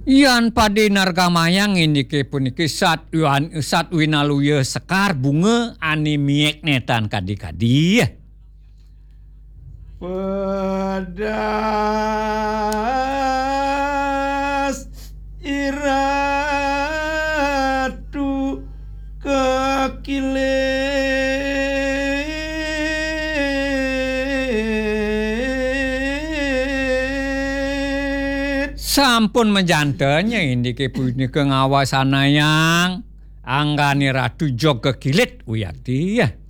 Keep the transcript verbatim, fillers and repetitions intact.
Yan pade nargamayang indike puniki sat yuan sat winaluya sekar bunga animiek netan kadi-kadi. Pedas iratu kekilit. Sampun menjantenya indike puniki ngawasanayang anggane ratu jog kekilit uyati ya.